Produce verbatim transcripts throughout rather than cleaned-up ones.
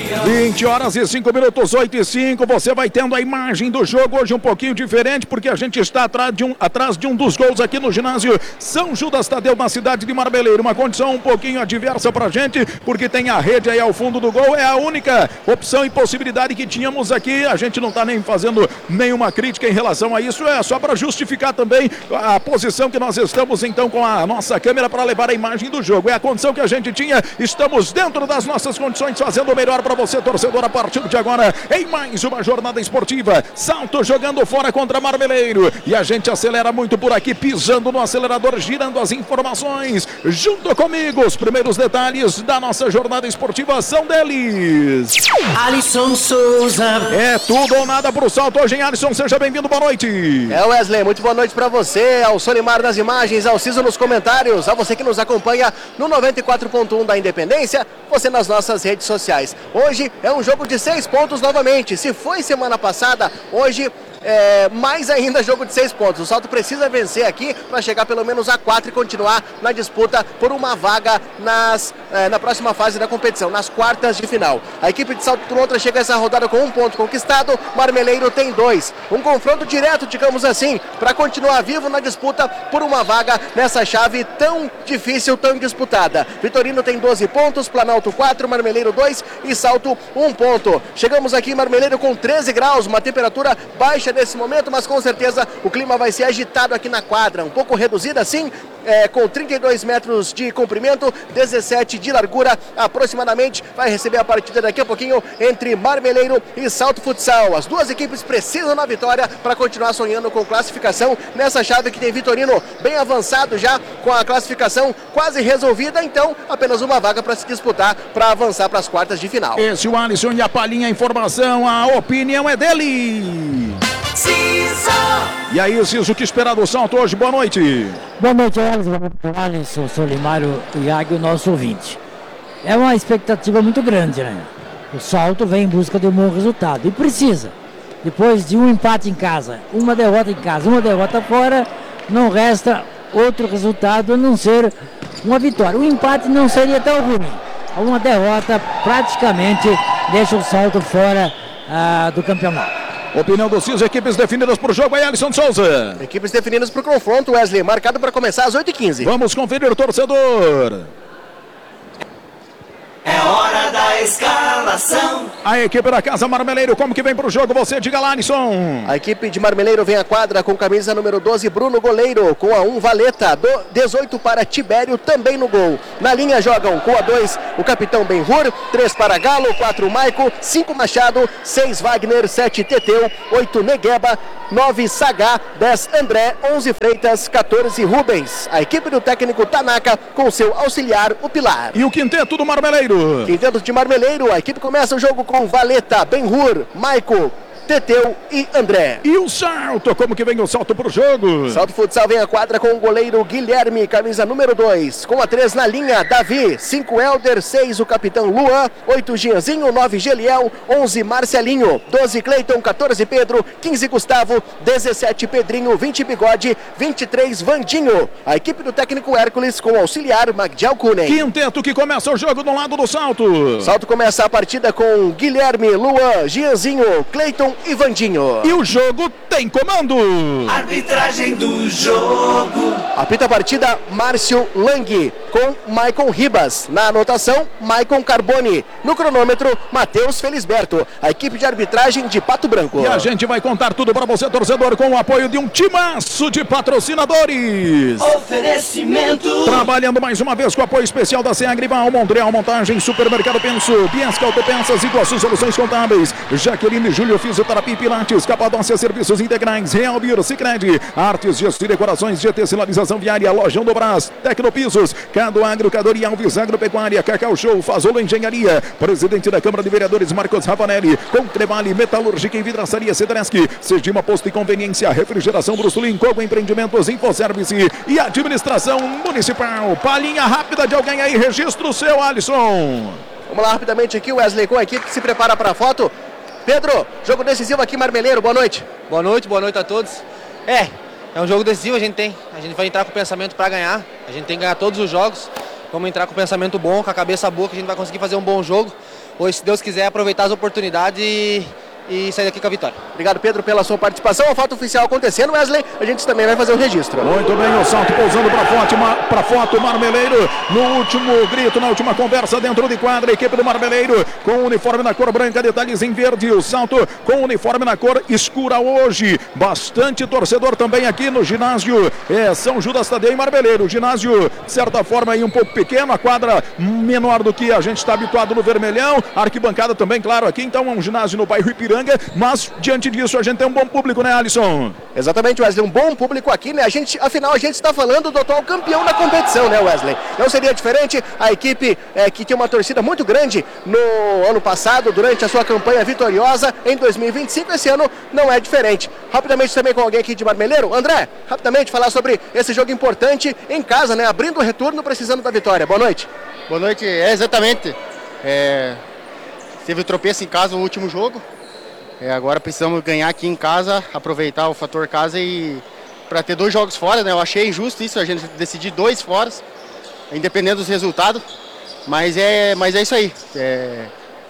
vinte horas e cinco minutos, oito e cinco. Você vai tendo a imagem do jogo hoje um pouquinho diferente, porque a gente está atrás de um, atrás de um dos gols aqui no ginásio São Judas Tadeu, na cidade de Marmeleiro. Uma condição um pouquinho adversa pra gente, porque tem a rede aí ao fundo do gol. É a única opção e possibilidade que tínhamos aqui. A gente não está nem fazendo nenhuma crítica em relação a isso. É só para justificar também a posição que nós estamos então com a nossa câmera para levar a imagem do jogo. É a condição que a gente tinha. Estamos dentro das nossas condições, fazendo o melhor para você, torcedor, a partir de agora, em mais uma jornada esportiva. Salto jogando fora contra Marmeleiro. E a gente acelera muito por aqui, pisando no acelerador, girando as informações. Junto comigo, os primeiros detalhes da nossa jornada esportiva são deles. Alisson Souza. É tudo ou nada pro salto hoje, hein, Alisson? Seja bem-vindo, boa noite. É, Wesley, muito boa noite para você, ao Solimar nas imagens, ao Ciso nos comentários, a você que nos acompanha no noventa e quatro ponto um da Independência, você nas nossas redes sociais. Hoje é um jogo de seis pontos novamente. Se foi semana passada, hoje é mais ainda jogo de seis pontos. O Salto precisa vencer aqui para chegar pelo menos a quatro e continuar na disputa por uma vaga nas, é, na próxima fase da competição, nas quartas de final. A equipe de Salto Lontra chega a essa rodada com um ponto conquistado, Marmeleiro tem dois. Um confronto direto, digamos assim, para continuar vivo na disputa por uma vaga nessa chave tão difícil, tão disputada. Vitorino tem doze pontos, Planalto quatro, Marmeleiro dois e Salto um ponto. Chegamos aqui em Marmeleiro com treze graus, uma temperatura baixa nesse momento, mas com certeza o clima vai ser agitado aqui na quadra, um pouco reduzida assim, é, com trinta e dois metros de comprimento, dezessete de largura aproximadamente. Vai receber a partida daqui a pouquinho entre Marmeleiro e Salto Futsal. As duas equipes precisam da vitória para continuar sonhando com classificação nessa chave que tem Vitorino bem avançado já, com a classificação quase resolvida, então apenas uma vaga para se disputar para avançar para as quartas de final. Esse é o Alisson e a palhinha, a informação, a opinião é dele. Ciso. E aí, Ciso, o que esperar do salto hoje? Boa noite. Boa noite, Alisson, Solimário e Águia, o nosso ouvinte. É uma expectativa muito grande, né? O Salto vem em busca de um bom resultado e precisa. Depois de um empate em casa, uma derrota em casa, uma derrota fora, não resta outro resultado a não ser uma vitória. O empate não seria tão ruim. Uma derrota praticamente deixa o Salto fora ah, do campeonato. Opinião do Ciso, equipes definidas para o jogo aí, Alisson Souza. Equipes definidas para o confronto, Wesley, marcado para começar às oito e quinze. Vamos conferir, torcedor. É hora da escalação. A equipe da Casa Marmeleiro, como que vem para o jogo? Você diga lá, Alisson. A equipe de Marmeleiro vem à quadra com camisa número doze, Bruno goleiro, com a um, Valeta, do dezoito para Tibério, também no gol. Na linha jogam com a dois, o capitão Benhur, três para Galo, quatro Maico, cinco Machado, seis Wagner, sete Teteu, oito Negueba, nove Sagá, dez André, onze Freitas, quatorze Rubens. A equipe do técnico Tanaka com seu auxiliar, o Pilar. E o quinteto do Marmeleiro. Quinteto de Marmeleiro, a equipe começa o jogo com Valeta, Benhur, Maico, Teteu e André. E o salto, como que vem o salto pro jogo? Salto Futsal vem à quadra com o goleiro Guilherme, camisa número dois. Com a três na linha, Davi, cinco Helder, seis o capitão Luan, oito Gianzinho, nove Geliel, onze Marcelinho, doze Cleiton, quatorze Pedro, quinze Gustavo, dezessete Pedrinho, vinte Bigode, vinte e três Vandinho. A equipe do técnico Hércules com o auxiliar Magdiel Kunen. Quinteto que começa o jogo do lado do salto. Salto começa a partida com Guilherme, Luan, Gianzinho, Cleiton e Vandinho. E o jogo tem comando. Arbitragem do jogo. Apita a partida Márcio Lang com Maicon Ribas. Na anotação, Maicon Carboni. No cronômetro, Matheus Felisberto. A equipe de arbitragem de Pato Branco. E a gente vai contar tudo para você, torcedor, com o apoio de um timaço de patrocinadores. Oferecimento. Trabalhando mais uma vez com o apoio especial da Ceagrival, Montreal Montagem, Supermercado Penso, Biesca Autopeças, Iguaçu Soluções Contábeis, Jaqueline Júlio Fisioterapia e Pilates, Capadócia Serviços Integrais, Real Bio, Sicredi, Artes, Gesto e Decorações, G T Sinalização Viária, Lojão do Brás, Tecnopisos, Cado Agro, Cador e Alves Agropecuária, Cacau Show, Fazolo Engenharia, Presidente da Câmara de Vereadores Marcos Ravanelli, Contrevale, Metalúrgica e Vidraçaria Cedreschi, Sedima Posto e Conveniência, Refrigeração Brussulin, Cogo Empreendimentos, Infoservice e Administração Municipal. Palhinha rápida de alguém aí, registro seu, Alisson. Vamos lá rapidamente aqui, Wesley, com a equipe que se prepara para a foto. Pedro, jogo decisivo aqui em Marmeleiro, boa noite. Boa noite, boa noite a todos. É, é um jogo decisivo, a gente tem. A gente vai entrar com o pensamento para ganhar. A gente tem que ganhar todos os jogos. Vamos entrar com o pensamento bom, com a cabeça boa, que a gente vai conseguir fazer um bom jogo. hoje, se Deus quiser, aproveitar as oportunidades e, e sair daqui com a vitória. Obrigado, Pedro, pela sua participação. A foto oficial acontecendo, Wesley, a gente também vai fazer o registro. Muito bem, o salto pousando para foto, para foto, Marmeleiro no último grito, na última conversa dentro de quadra, a equipe do Marmeleiro com o uniforme na cor branca, detalhes em verde, o salto com o uniforme na cor escura hoje. Bastante torcedor também aqui no ginásio é, São Judas Tadeu e Marmeleiro. O ginásio, de certa forma, aí um pouco pequeno, a quadra menor do que a gente está habituado no Vermelhão, a arquibancada também, claro, aqui então é um ginásio no bairro Ipiranga, mas diante disso a gente tem um bom público, né, Alisson? Exatamente, Wesley, um bom público aqui, né? A gente, afinal, a gente está falando do atual campeão da competição, né, Wesley? Não seria diferente, a equipe é, que tem uma torcida muito grande no ano passado, durante a sua campanha vitoriosa em dois mil e vinte e cinco, esse ano não é diferente. Rapidamente também com alguém aqui de Marmeleiro, André, rapidamente falar sobre esse jogo importante em casa, né? Abrindo o retorno, precisando da vitória. Boa noite. Boa noite, é exatamente. É, teve o tropeço em casa no último jogo. É, agora precisamos ganhar aqui em casa, aproveitar o fator casa e para ter dois jogos fora, né? Eu achei injusto isso, a gente decidir dois fora, independente dos resultados, mas é, mas é isso aí. É,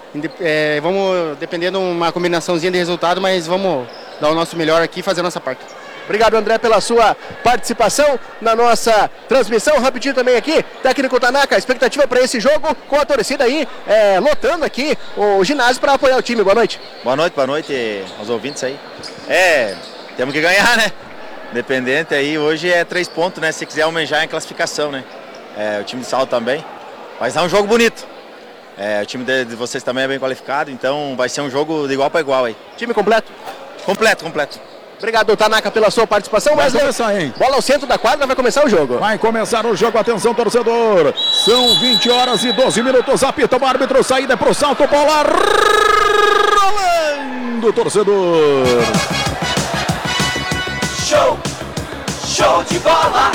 é, vamos depender de uma combinaçãozinha de resultado, mas vamos dar o nosso melhor aqui e fazer a nossa parte. Obrigado, André, pela sua participação na nossa transmissão. Rapidinho também aqui, técnico Tanaka, expectativa para esse jogo com a torcida aí, é, lotando aqui o ginásio para apoiar o time. Boa noite. Boa noite, boa noite aos ouvintes aí. É, temos que ganhar, né? Independente aí, hoje é três pontos, né? Se quiser almejar em classificação, né? É, o time de Salto também. Vai ser um jogo bonito. É, o time de, de vocês também é bem qualificado, então vai ser um jogo de igual para igual aí. Time completo? Completo, completo. Obrigado, Tanaka, pela sua participação. Vai Wesley, começar, hein? Bola ao centro da quadra, vai começar o jogo. Vai começar o jogo, atenção, torcedor. São vinte horas e doze minutos, apita o árbitro, saída pro salto, bola rolando, torcedor. Show, show de bola.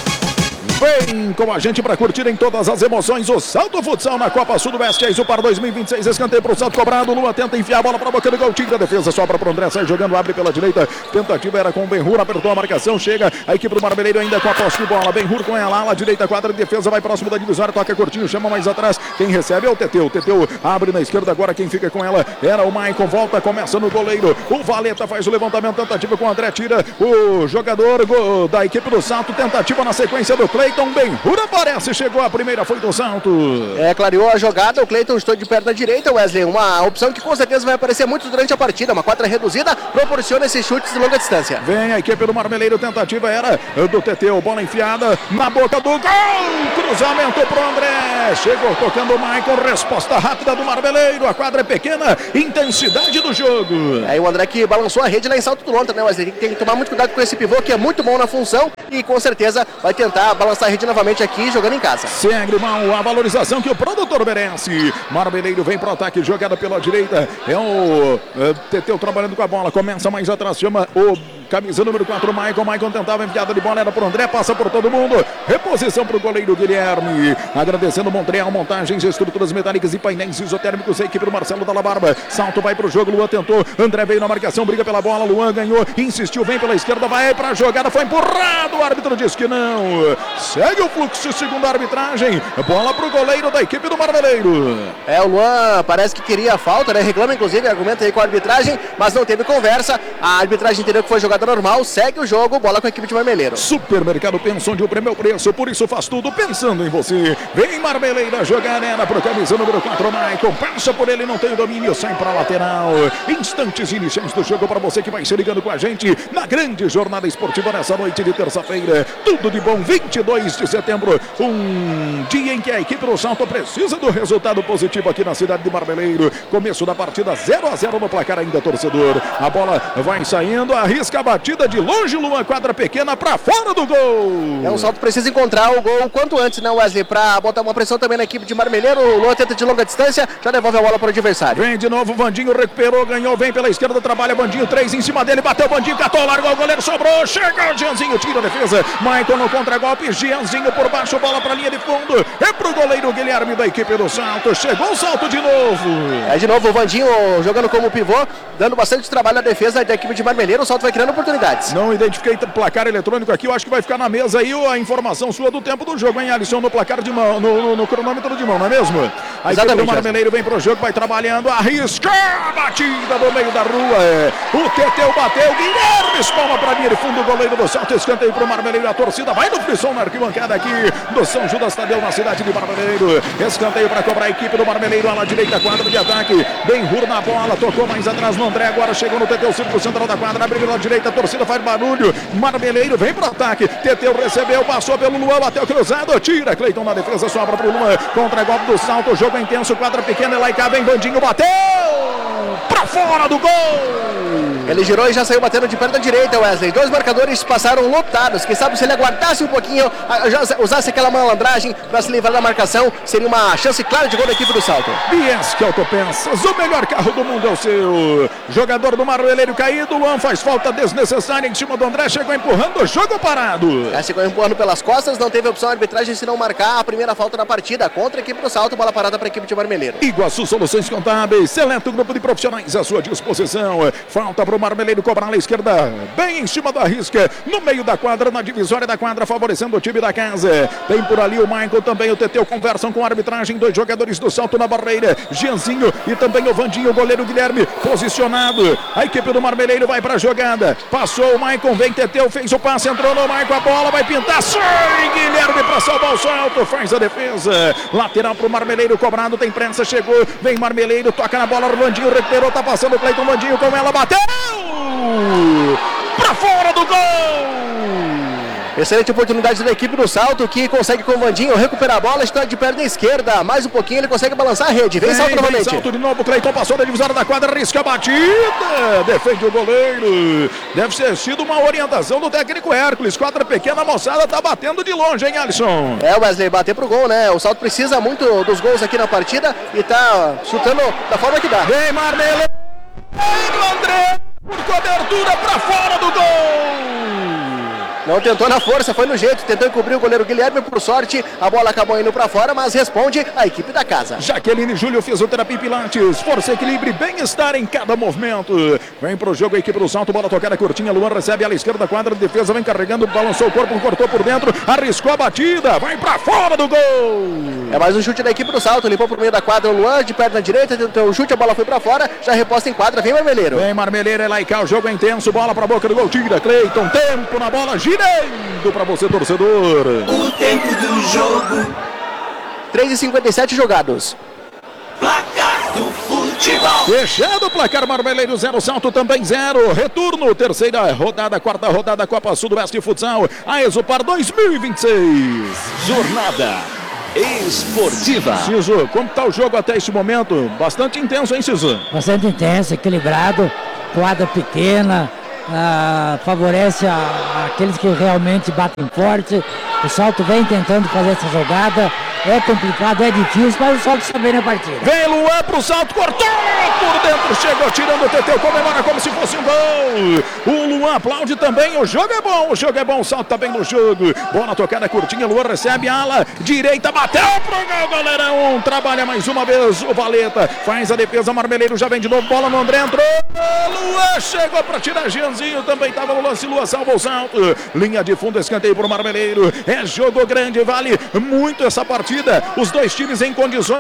Vem com a gente para curtir em todas as emoções o Salto Futsal na Copa Sudoeste. É isso para dois mil e vinte e seis. Escanteio para o salto cobrado. Lua tenta enfiar a bola para a boca do gol. Tira a defesa, sobra para o André. Sai jogando, abre pela direita. Tentativa era com o Benhur. Apertou a marcação. Chega a equipe do Marmeleiro ainda com a posse de bola. Benhur com ela. Ala direita, quadra de defesa. Vai próximo da divisória. Toca curtinho. Chama mais atrás. Quem recebe é o Teteu. Teteu abre na esquerda. Agora quem fica com ela era o Maicon. Volta, começa no goleiro. O Valeta faz o levantamento. Tentativa com o André. Tira o jogador da equipe do salto. Tentativa na sequência do Cleiton. Benhur aparece, chegou a primeira, foi do salto. É, clareou a jogada, o Cleiton estou de perna direita, Wesley, uma opção que com certeza vai aparecer muito durante a partida, uma quadra reduzida, proporciona esses chutes de longa distância. Vem a equipe do Marmeleiro, tentativa era do Teteu, bola enfiada na boca do gol, cruzamento pro André, chegou tocando o Maicon, resposta rápida do Marmeleiro, a quadra é pequena, intensidade do jogo. É, o André que balançou a rede lá em Salto do Lontra, né, Wesley, tem que tomar muito cuidado com esse pivô que é muito bom na função e com certeza vai tentar balançar a rede novamente aqui jogando em casa. Segue mal a valorização que o produtor merece. Marmeleiro vem pro ataque, jogada pela direita. É o é, Teteu trabalhando com a bola. Começa mais atrás, chama o camisa número quatro, Maicon. Maicon tentava enfiada de bola, era pro André, passa por todo mundo. Reposição pro goleiro Guilherme. Agradecendo Montreal, montagens, estruturas metálicas e painéis isotérmicos. A equipe do Marcelo Dalla Barba. Salto vai pro jogo, Luan tentou. André veio na marcação, briga pela bola. Luan ganhou, insistiu, vem pela esquerda, vai pra jogada, foi empurrado. O árbitro diz que não. Segue o fluxo, segundo a arbitragem. Bola pro goleiro da equipe do Marmeleiro. É, o Luan parece que queria a falta, né? Reclama inclusive, argumenta aí com a arbitragem, mas não teve conversa. A arbitragem entendeu que foi jogada normal, segue o jogo, bola com a equipe de Marmeleiro. Supermercado Pensa, onde o prêmio é o preço, por isso faz tudo pensando em você. Vem Marmeleiro, jogada era pro camisa número quatro, Maicon. Passa por ele, não tem o domínio, sai pra lateral. Instantes iniciais do jogo para você que vai se ligando com a gente na grande jornada esportiva nessa noite de terça-feira. Tudo de bom, vinte e dois de setembro, um dia em que a equipe do Salto precisa do resultado positivo aqui na cidade de Marmeleiro. Começo da partida zero a zero no placar ainda, torcedor. A bola vai saindo, arrisca a batida de longe, Luan, quadra pequena para fora do gol. É, um Salto precisa encontrar o gol quanto antes, né, Wesley, para botar uma pressão também na equipe de Marmeleiro. O Luan tenta de longa distância, já devolve a bola para o adversário. Vem de novo, Vandinho recuperou, ganhou, vem pela esquerda, trabalha Vandinho, três em cima dele, bateu Vandinho, catou, largou, o goleiro sobrou, chega o Gianzinho, tira a defesa. Maicon no contragolpe, Gianzinho por baixo, bola para a linha de fundo. É pro goleiro Guilherme da equipe do Salto. Chegou o Salto de novo. É de novo o Vandinho jogando como pivô, dando bastante trabalho na defesa da equipe de Marmeleiro. O Salto vai criando oportunidades. Não identifiquei placar eletrônico aqui, eu acho que vai ficar na mesa aí a informação sua do tempo do jogo, hein, Alisson, no placar de mão, no, no, no cronômetro de mão, não é mesmo? A equipe do Marmeleiro vem pro jogo, vai trabalhando, arrisca a batida no meio da rua, é. O Teteu bateu, Guilherme espalma pra linha de fundo, o goleiro do Salto, escanteio pro Marmeleiro, a torcida vai no frisson na arquibancada aqui do São Judas Tadeu, na cidade de Marmeleiro, escanteio pra cobrar a equipe do Marmeleiro, ala direita, quadra de ataque, Ben-Hur na bola, tocou mais atrás no André, agora chegou no Teteu, círculo central da quadra, abre pela direita, a torcida faz barulho, Marmeleiro vem pro ataque, Teteu recebeu, passou pelo Luan, bateu cruzado, tira, Cleiton na defesa, sobra pro Luan, contra-golpe do Salto, jogo intenso, quadra pequena, lá e cá vem Vandinho, bateu pra fora do gol! Ele girou e já saiu batendo de perna direita, Wesley. Dois marcadores passaram lotados. Quem sabe se ele aguardasse um pouquinho, usasse aquela malandragem para se livrar da marcação, seria uma chance clara de gol da equipe do Salto. Biesque Autopeças, o melhor carro do mundo é o seu. Jogador do Marmeleiro caído, Luan faz falta desnecessária em cima do André, chegou empurrando o jogo parado. Já chegou empurrando pelas costas, não teve opção de arbitragem se não marcar a primeira falta da partida contra a equipe do Salto, bola parada para a equipe de Marmeleiro. Iguaçu Soluções Contábeis, seleto grupo de profissionais à sua disposição. Falta para o Marmeleiro cobrar na esquerda, bem em cima da risca, no meio da quadra, na divisória da quadra, favorecendo o time da casa. Tem por ali o Michael, também o Teteu, conversam com a arbitragem, dois jogadores do Salto na barreira, Gianzinho e também o Vandinho, o goleiro Guilherme, posicionado. A equipe do Marmeleiro vai para a jogada, passou o Michael, vem Teteu, fez o passe, entrou no Michael, a bola vai pintar, sai Guilherme para salvar o Salto, faz a defesa, lateral para o Marmeleiro, cobrado, tem prensa, chegou, vem Marmeleiro, toca na bola, o Vandinho recuperou, tá passando o Cleiton, Vandinho com ela, bateu! Pra fora do gol! Excelente oportunidade da equipe do Salto, que consegue com o Vandinho recuperar a bola, está de perna esquerda, mais um pouquinho ele consegue balançar a rede, vem, vem Salto novamente. Vem Salto de novo, Cleiton passou da divisória da quadra, arrisca a batida, defende o goleiro, deve ter sido uma orientação do técnico Hércules, quadra pequena, a moçada tá batendo de longe, hein, Alisson? É, Wesley, bater pro gol, né, o Salto precisa muito dos gols aqui na partida e tá chutando da forma que dá. Vem Marmeleiro, André, por cobertura pra fora do gol! Não tentou na força, foi no jeito, tentou encobrir o goleiro Guilherme, por sorte, a bola acabou indo pra fora, mas responde a equipe da casa. Jaqueline Júlio, fisioterapia e pilates, força, equilíbrio e bem-estar em cada movimento. Vem pro jogo a equipe do Salto, bola tocada curtinha, Luan recebe à esquerda, quadra de defesa, vem carregando, balançou o corpo, cortou por dentro, arriscou a batida, vai pra fora do gol! É mais um chute da equipe do Salto, limpou por meio da quadra o Luan, de perna direita, tentou o chute, a bola foi pra fora, já reposta em quadra, vem Marmeleiro. Vem Marmeleiro, é lá e cá, o jogo é intenso, bola pra boca do gol, tira Cleiton, tempo na bola, girando pra você, torcedor. O tempo do jogo. três e cinquenta e sete jogados. Placar do futebol. Fechado o placar, Marmeleiro zero, Salto também zero. Retorno, terceira rodada, quarta rodada, Copa Sudoeste Futsal, a Exopar dois mil e vinte e seis. Jornada esportiva. Ciso, como está o jogo até este momento? Bastante intenso, hein, Ciso? Bastante intenso, equilibrado, quadra pequena, ah, favorece a, a aqueles que realmente batem forte. O Salto vem tentando fazer essa jogada, é complicado, é difícil, mas o Salto está bem na partida. Vem Luan pro Salto, cortou por dentro, chegou tirando o Teteu, comemora como se fosse um gol. O Luan aplaude também, o jogo é bom, o jogo é bom, o Salto tá bem no jogo. Bola tocada curtinha, Luan recebe a ala direita, bateu pro gol, goleirão. Trabalha mais uma vez o Valeta, faz a defesa, Marmeleiro já vem de novo, bola no André, entrou. Luan chegou para tirar, Gianzinho também tava no lance, Luan salva o Salto. Linha de fundo, escanteio pro Marmeleiro. É jogo grande, vale muito essa partida. Os dois times em condições.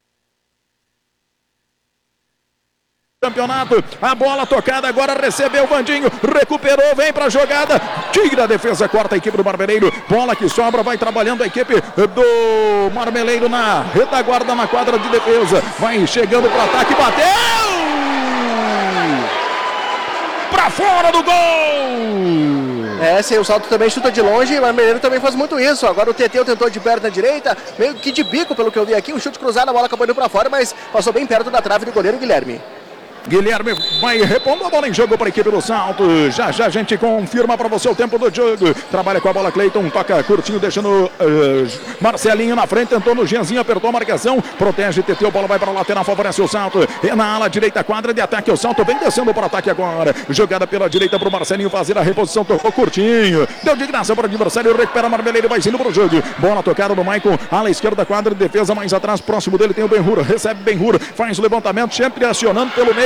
Campeonato, a bola tocada, agora recebeu o Vandinho, recuperou, vem pra jogada, tira a defesa, corta a equipe do Marmeleiro, bola que sobra, vai trabalhando a equipe do Marmeleiro na retaguarda, na quadra de defesa, vai chegando pro ataque, bateu! Pra fora do gol! É, sim, o Salto também chuta de longe, o Marmeleiro também faz muito isso. Agora o Teteu tentou de perna direita, meio que de bico, pelo que eu vi aqui, um chute cruzado, a bola acabou indo pra fora, mas passou bem perto da trave do goleiro Guilherme. Guilherme vai repondo a bola em jogo para a equipe do Salto. Já já a gente confirma para você o tempo do jogo. Trabalha com a bola Cleiton, toca curtinho, deixando uh, Marcelinho na frente, tentou no Gianzinho, apertou a marcação, protege Teteu, bola vai para a lateral, favorece o Salto. É na ala direita, quadra de ataque, o Salto vem descendo para o ataque agora. Jogada pela direita para o Marcelinho fazer a reposição, tocou curtinho, deu de graça para o adversário, recupera Marmeleiro, vai indo para o jogo. Bola tocada no Maicon, ala esquerda, quadra de defesa, mais atrás, próximo dele tem o Ben-Hur, recebe Ben-Hur, faz o levantamento, sempre acionando pelo meio.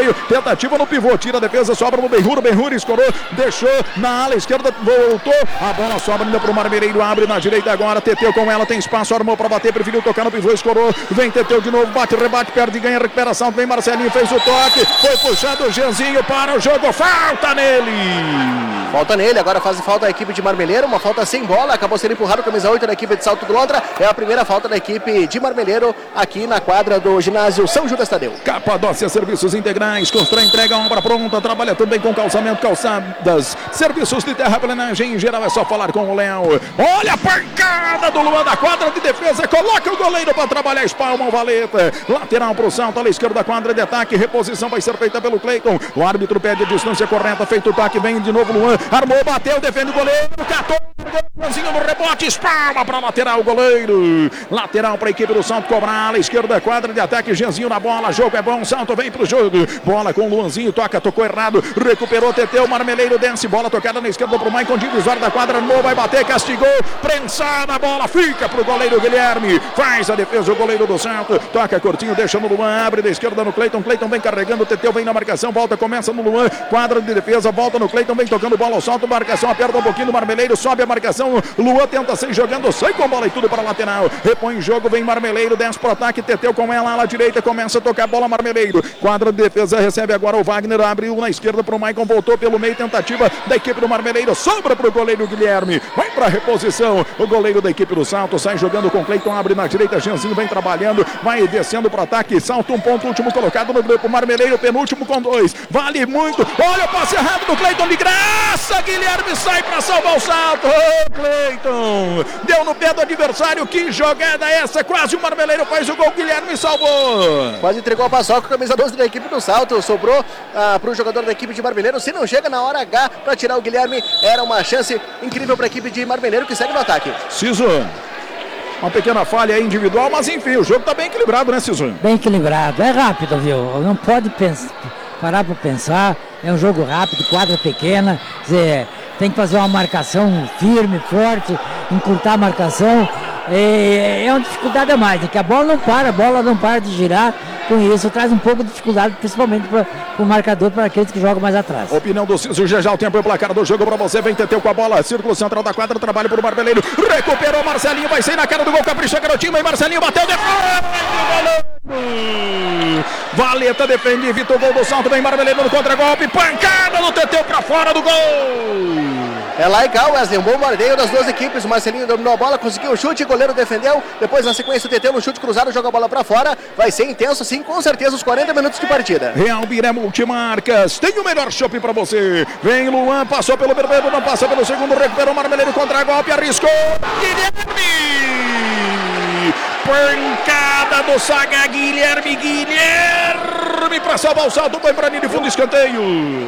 meio, tentativa no pivô, tira a defesa, sobra no Benhur, o Benhur escorou, deixou na ala esquerda, voltou, a bola sobra ainda pro Marmeleiro, abre na direita agora, Teteu com ela, tem espaço, armou pra bater, preferiu tocar no pivô, escorou, vem Teteu de novo, bate, rebate, perde, ganha, recuperação, vem Marcelinho, fez o toque, foi puxado o Jeanzinho para o jogo, falta nele! Falta nele, agora faz falta a equipe de Marmeleiro, uma falta sem bola, acabou sendo empurrado, camisa oito da equipe de Salto do Londra, é a primeira falta da equipe de Marmeleiro aqui na quadra do ginásio São Judas Tadeu. Capadócia Serviços Integrais, constrói, entrega, obra pronta, trabalha também com calçamento, calçadas, serviços de terraplenagem em geral, é só falar com o Léo. Olha a pancada do Luan da quadra de defesa, coloca o goleiro para trabalhar, espalma o Valeta, lateral para o salto, à esquerda da quadra de ataque, reposição vai ser feita pelo Cleiton, o árbitro pede a distância correta, feito o toque, vem de novo Luan, armou, bateu, defende o goleiro, catou, Luanzinho no rebote, espalma para lateral o goleiro, lateral para a equipe do salto, cobrar, à esquerda da quadra de ataque, Jeanzinho na bola, jogo é bom, salto vem pro jogo, bola com o Luanzinho, toca, tocou errado, recuperou, Teteu, Marmeleiro desce, bola tocada na esquerda pro Maicon, divisório da quadra, armou, vai bater, castigou, prensada a bola, fica pro goleiro Guilherme, faz a defesa o goleiro do salto, toca curtinho, deixa no Luan, abre da esquerda no Cleiton, Cleiton vem carregando, Teteu vem na marcação, volta, começa no Luan, quadra de defesa, volta no Cleiton, vem tocando bola ao salto, marcação, aperta um pouquinho do Marmeleiro, sobe a marcação, Luan tenta sair jogando, sai com a bola e tudo para a lateral, repõe em jogo, vem Marmeleiro, desce pro ataque, Teteu com ela, ala direita, começa a tocar a bola, Marmeleiro, quadra de defesa, recebe agora o Wagner, abriu na esquerda pro Maicon, voltou pelo meio, tentativa da equipe do Marmeleiro, sobra pro goleiro Guilherme, vai pra reposição, o goleiro da equipe do salto, sai jogando com Cleiton, abre na direita, Jeanzinho vem trabalhando, vai descendo pro ataque, salta um ponto, último colocado no grupo, Marmeleiro, penúltimo com dois, vale muito, olha o passe errado do Cleiton, de graça, Guilherme sai pra salvar o salto, ô Cleiton, deu no pé do adversário, que jogada é essa, quase o Marmeleiro faz o gol, Guilherme salvou. Quase entregou a paçoca, camisa doze da equipe do salto, sobrou ah, pro jogador da equipe de Marmeleiro, se não chega na hora H para tirar o Guilherme, era uma chance incrível para a equipe de Marmeleiro que segue no ataque. Ciso, uma pequena falha individual, mas enfim, o jogo tá bem equilibrado, né, Ciso? Bem equilibrado, é rápido, viu? Não pode pensar, parar para pensar, é um jogo rápido, quadra pequena, quer dizer, tem que fazer uma marcação firme, forte, encurtar a marcação, é, é uma dificuldade a mais, né? Que a bola não para, a bola não para de girar, com isso traz um pouco de dificuldade, principalmente para o marcador, para aqueles que jogam mais atrás. Opinião do Ciso, já já o tempo e o placar do jogo para você, vem Teteu com a bola, círculo central da quadra, trabalho para o Marmeleiro, recuperou Marcelinho, vai sair na cara do gol, capricha garotinho, e Marcelinho bateu, defende, Valeta defende, Vitor, gol do salto, vem Marmeleiro no contra-golpe, pancada no Teteu para fora do gol. É lá e cá, Wesley, um bombardeio das duas equipes, o Marcelinho dominou a bola, conseguiu o chute, o goleiro defendeu, depois na sequência o Teteu no chute cruzado, joga a bola pra fora, vai ser intenso sim, com certeza os quarenta minutos de partida. Real Biré Multimarcas, tem o melhor shopping pra você, vem Luan, passou pelo primeiro, não passa pelo segundo, recuperou o Marmeleiro, contra-golpe, arriscou, Guilherme, pancada do Saga, Guilherme, Guilherme pra salvar o salto, vai pra linha de fundo, escanteio.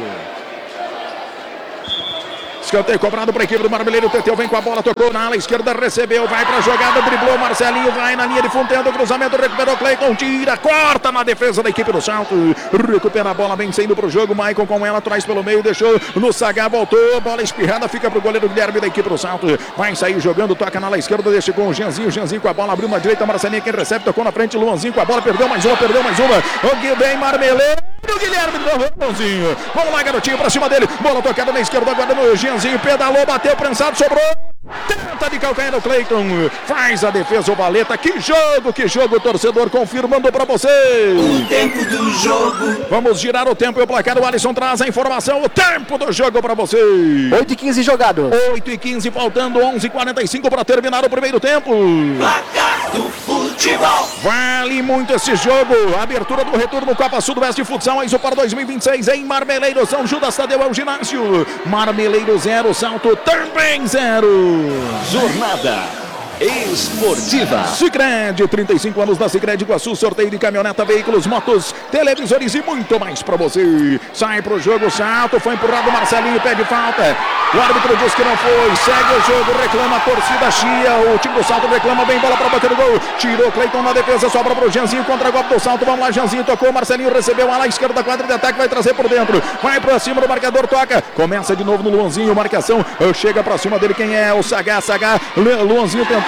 Escanteio cobrado para a equipe do Marmeleiro, Teteu vem com a bola, tocou na ala esquerda, recebeu, vai para a jogada, driblou, Marcelinho vai na linha de fundo, tenta o cruzamento, recuperou, Cleiton tira, corta na defesa da equipe do salto, recupera a bola, vem saindo para o jogo, Maicon com ela, traz pelo meio, deixou no Sagá, voltou, bola espirrada, fica para o goleiro Guilherme da equipe do salto, vai sair jogando, toca na ala esquerda, deixa com o Jeanzinho, Jeanzinho com a bola, abriu na direita, Marcelinho quem recebe, tocou na frente, Luanzinho com a bola, perdeu mais uma, perdeu mais uma, o que vem Marmeleiro, Guilherme, Luanzinho, vamos lá garotinho, para cima dele, bola tocada na esquerda, agora no Jeanzinho, pedalou, bateu, prensado, sobrou, tenta de calcanhar no Cleiton, faz a defesa o Valeta, que jogo, que jogo, torcedor, confirmando pra você. O tempo do jogo. Vamos girar o tempo e o placar, o Alisson traz a informação, o tempo do jogo pra você. oito e quinze jogado. oito e quinze, faltando onze e quarenta e cinco para terminar o primeiro tempo. Placar do futebol. Vale muito esse jogo, abertura do retorno Copa Sudoeste Futsal, isso para dois mil e vinte e seis em Marmeleiro, São Judas Tadeu é o ginásio, Marmeleiro zero, Salto também zero. Jornada Esportiva. Sicredi, trinta e cinco anos da Sicredi Iguaçu, sorteio de caminhoneta, veículos, motos, televisores e muito mais pra você. Sai pro jogo, salto, foi empurrado, Marcelinho pede falta. O árbitro diz que não foi, segue o jogo, reclama a torcida chia, o time do salto reclama, bem bola pra bater no gol. Tirou Cleiton na defesa, sobra pro Jeanzinho, contra-golpe do salto, vamos lá, Jeanzinho tocou, Marcelinho recebeu, a lá esquerda da quadra de ataque, vai trazer por dentro. Vai pra cima do marcador, toca, começa de novo no Luanzinho, marcação, chega pra cima dele, quem é? O Sagá, Sagá, Luanzinho tentou.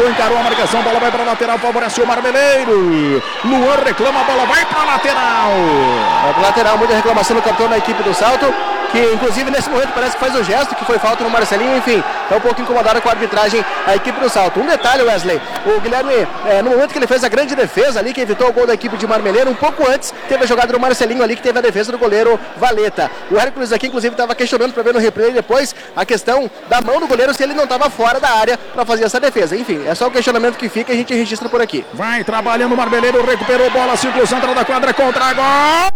Encarou, encarou a marcação, bola vai para lateral, favorece o Marmeleiro. Luan reclama, a bola vai para lateral. É pro lateral, muita reclamação no capitão da equipe do Salto, que inclusive nesse momento parece que faz o gesto, que foi falta no Marcelinho, enfim, tá um pouco incomodado com a arbitragem a equipe do Salto. Um detalhe, Wesley, o Guilherme, é, no momento que ele fez a grande defesa ali, que evitou o gol da equipe de Marmeleiro, um pouco antes teve a jogada do Marcelinho ali, que teve a defesa do goleiro Valeta. O Hércules aqui, inclusive, estava questionando para ver no replay depois a questão da mão do goleiro, se ele não estava fora da área para fazer essa defesa. Enfim, é só o questionamento que fica e a gente registra por aqui. Vai trabalhando o Marmeleiro, recuperou bola, círculo central da quadra, contra gol.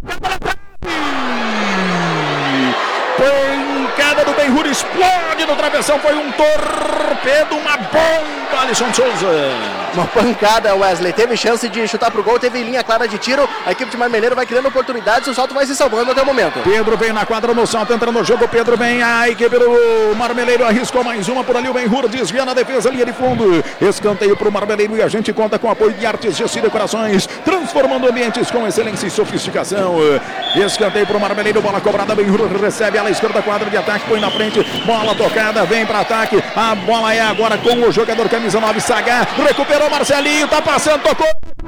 Pancada do Benhur, explode no travessão, foi um torpedo, uma bomba, Alisson Souza. Uma pancada, Wesley, teve chance de chutar pro gol, teve linha clara de tiro, a equipe de Marmeleiro vai criando oportunidades, o Salto vai se salvando até o momento. Pedro vem na quadra no Salto, entrando no jogo, Pedro vem, a equipe do Marmeleiro arriscou mais uma, por ali o Benhur desvia na defesa, linha de fundo, escanteio pro Marmeleiro e a gente conta com o apoio de Artes Gessi Decorações, transformando ambientes com excelência e sofisticação. Escanteio pro Marmeleiro, bola cobrada, Benhur recebe ela esquerda, quadra de ataque, põe na frente, bola tocada, vem para ataque, a bola é agora com o jogador camisa nove, Sagá, recuperou Marcelinho, tá passando, tocou,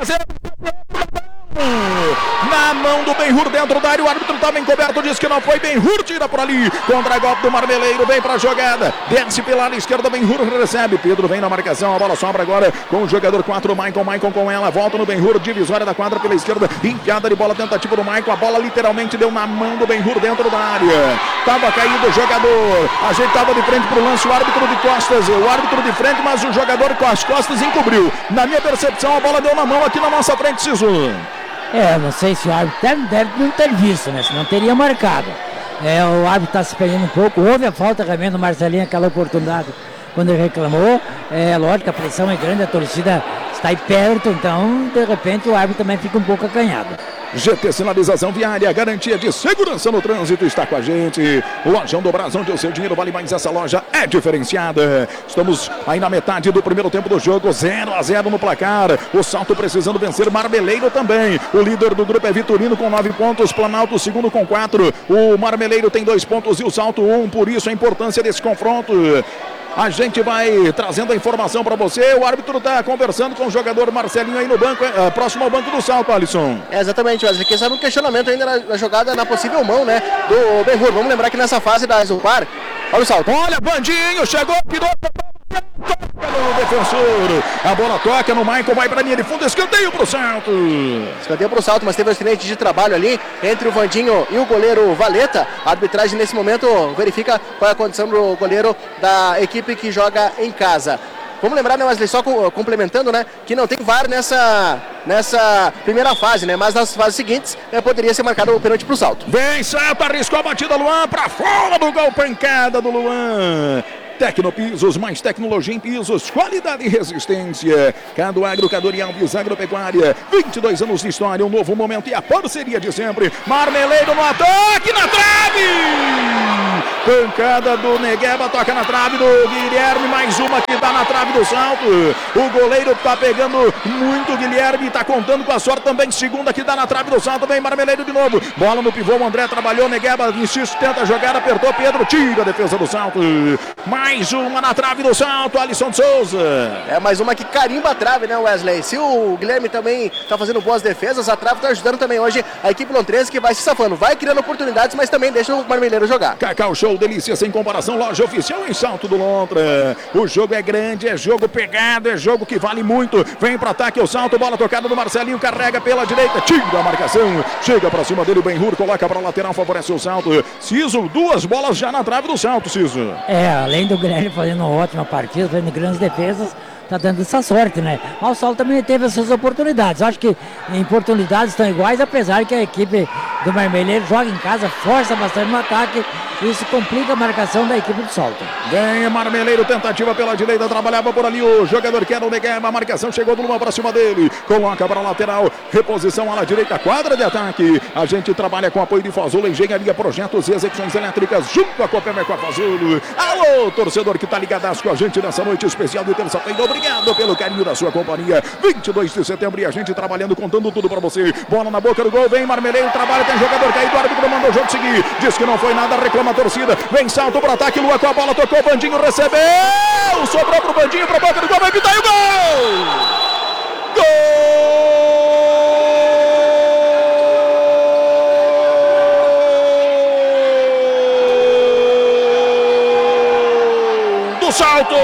na mão do Benhur dentro da área, o árbitro estava encoberto, diz que não foi, Benhur tira por ali, contra-golpe do Marmeleiro, vem pra jogada, desce pela área esquerda, Benhur recebe, Pedro vem na marcação, a bola sobra agora com o jogador quatro, Maicon, Maicon com ela, volta no Benhur, divisória da quadra pela esquerda, enfiada de bola, tentativa do Maicon, a bola literalmente deu na mão do Benhur dentro da área, tava caído o jogador, ajeitava de frente pro lance, o árbitro de costas, o árbitro de frente, mas o jogador com as costas encobriu, na minha percepção a bola deu na mão aqui na nossa frente, Ciso. É, não sei se o árbitro deve, deve não ter visto, né? Senão teria marcado. É, o árbitro está se perdendo um pouco. Houve a falta realmente do Marcelinho, aquela oportunidade quando ele reclamou. É lógico, a pressão é grande, a torcida está aí perto, então de repente o árbitro também fica um pouco acanhado. G T Sinalização Viária, garantia de segurança no trânsito, está com a gente. Lojão do Brás, onde o seu dinheiro vale mais, essa loja é diferenciada. Estamos aí na metade do primeiro tempo do jogo, zero a zero no placar. O Salto precisando vencer, Marmeleiro também. O líder do grupo é Vitorino com nove pontos, Planalto segundo com quatro. O Marmeleiro tem dois pontos e o Salto um, por isso a importância desse confronto. A gente vai trazendo a informação para você. O árbitro está conversando com o jogador Marcelinho aí no banco, é, próximo ao banco do Salto, Alisson. É, exatamente, Wesley. Quem sabe um questionamento ainda na, na jogada, na possível mão, né, do Benhur. Vamos lembrar que nessa fase da Exupar, olha o Salto. Olha, Bandinho, chegou, tirou, toca no defensor. A bola toca no Maicon, vai para a linha de fundo, escanteio pro Salto. Escanteio pro Salto, mas teve um acidente de trabalho ali entre o Vandinho e o goleiro Valeta. A arbitragem nesse momento verifica qual é a condição do goleiro da equipe que joga em casa. Vamos lembrar, né, Wesley, só complementando, né, que não tem V A R nessa, nessa primeira fase, né, mas nas fases seguintes é, poderia ser marcado o pênalti pro Salto. Vem, Salto, arriscou a batida, Luan, para fora do gol, pancada do Luan. Tecnopisos, mais tecnologia em pisos, qualidade e resistência. Cado Agro, Cador e Alves Agropecuária, vinte e dois anos de história, um novo momento e a parceria de sempre. Marmeleiro no ataque, na trave! Pancada do Negueba, toca na trave do Guilherme, mais uma que tá na trave do Salto. O goleiro tá pegando muito, Guilherme, tá contando com a sorte também, segunda que dá na trave do Salto, vem Marmeleiro de novo. Bola no pivô, o André trabalhou, Negueba insiste, tenta jogar, apertou, Pedro, tira a defesa do Salto. Mais uma na trave do Salto, Alisson Souza. É mais uma que carimba a trave, né, Wesley? Se o Guilherme também tá fazendo boas defesas, a trave tá ajudando também hoje a equipe Lontrense, que vai se safando, vai criando oportunidades, mas também deixa o Marmeleiro jogar. Cacau Show, delícia sem comparação, loja oficial em Salto do Lontra. O jogo é grande, é jogo pegado, é jogo que vale muito. Vem pro ataque o Salto, bola tocada do Marcelinho, carrega pela direita, tira a marcação, chega pra cima dele o Benhur, coloca pra lateral, favorece o Salto. Ciso, duas bolas já na trave do Salto, Ciso. É, além do Guilherme fazendo uma ótima partida, fazendo grandes defesas, tá dando essa sorte, né? Mas o Salto também teve as suas oportunidades. Acho que em oportunidades estão iguais, apesar que a equipe do Marmeleiro joga em casa, força bastante no ataque. Isso complica a marcação da equipe do Salto. Ganha Marmeleiro, tentativa pela direita, trabalhava por ali o jogador que era o Negueba, a marcação chegou do Luma pra cima dele, coloca para a lateral, reposição à direita, quadra de ataque. A gente trabalha com apoio de Fazul, engenharia, projetos e execuções elétricas, junto à Copema com a Fazul. Alô, torcedor que tá ligadaço com a gente nessa noite especial de terça-feira. obrigado pelo carinho da sua companhia. vinte e dois de setembro e a gente trabalhando, contando tudo pra você. Bola na boca do gol, vem Marmeleiro, trabalha, tem jogador caído, o árbitro mandou o jogo seguir. Diz que não foi nada, reclama a torcida. Vem salto pro ataque, Lua com a bola, tocou, Bandinho recebeu. Sobrou pro Bandinho, pra boca do gol, vai pintar e o gol! Gol! Do salto!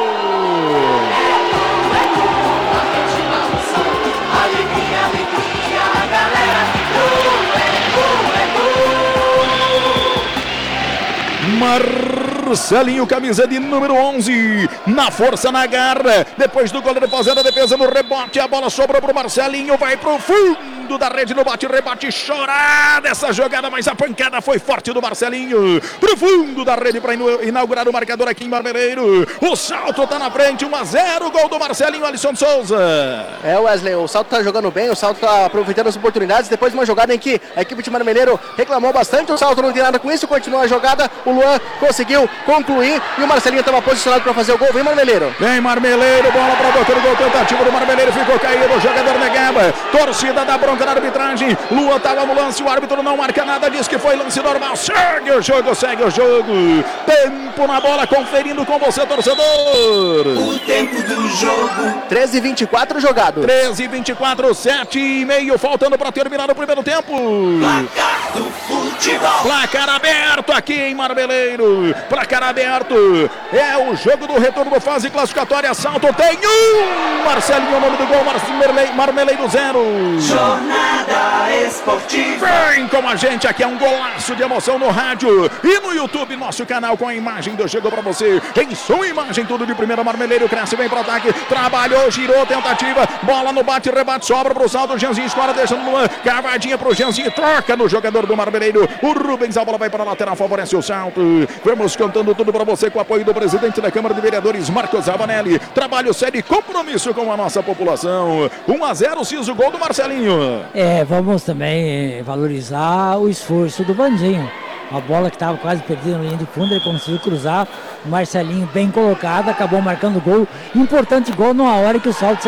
Marcelinho, camisa de número onze, na força, na garra, depois do goleiro fazendo a defesa no rebote, a bola sobrou pro Marcelinho, vai pro fundo da rede, no bate-rebate, chorada essa jogada, mas a pancada foi forte do Marcelinho, pro fundo da rede para inaugurar o marcador aqui em Marmeleiro. O salto tá na frente, um a zero, gol do Marcelinho, Alisson Souza. É, Wesley, o salto tá jogando bem, o salto tá aproveitando as oportunidades, depois de uma jogada em que a equipe de Marmeleiro reclamou bastante, o salto não tem nada com isso, continua a jogada, o Luan conseguiu concluir e o Marcelinho estava posicionado para fazer o gol. Vem Marmeleiro. Vem Marmeleiro, bola para boca do gol, tentativa do Marmeleiro, ficou caído, o jogador negava, torcida da bronca na arbitragem, Lua estava no lance, o árbitro não marca nada, diz que foi lance normal, segue o jogo, segue o jogo, tempo na bola, conferindo com você, torcedor. O tempo do jogo. treze e vinte e quatro jogado. treze e vinte e quatro, sete e meio, faltando para terminar o primeiro tempo. Placar do futebol. Placar aberto aqui em Marmeleiro. Placar aberto. É o jogo do retorno fase classificatória. Salto tem um. Marcelinho, o nome do gol. Marmeleiro, Marmeleiro zero. Jornada esportiva. Vem com a gente aqui. É um golaço de emoção no rádio e no YouTube. Nosso canal com a imagem do jogo para você. Em sua imagem, tudo de primeira. Marmeleiro cresce, vem para ataque. Trabalhou, girou, tentativa. Bola no bate, rebate, sobra pro salto. O Jeanzinho escora, deixando no cavadinha pro Jeanzinho. Troca no jogador do Marmeleiro. O Rubens, a bola vai para a lateral, favorece o salto. Vamos cantando tudo para você com o apoio do presidente da Câmara de Vereadores, Marcos Avanelli. Trabalho sério e compromisso com a nossa população. um a zero, Ciso, gol do Marcelinho. É, vamos também valorizar o esforço do Bandinho. A bola que estava quase perdida na linha de fundo, ele conseguiu cruzar. O Marcelinho bem colocado, acabou marcando gol. Importante gol numa hora que o salto